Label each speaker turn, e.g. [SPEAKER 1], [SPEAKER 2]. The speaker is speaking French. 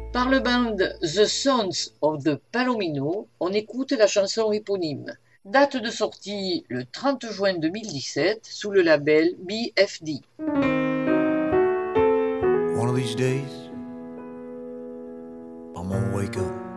[SPEAKER 1] Par le band The Sons of the Palomino, on écoute la chanson éponyme. Date de sortie le 30 juin 2017 sous le label BFD.
[SPEAKER 2] One of these days, I'm gonna wake up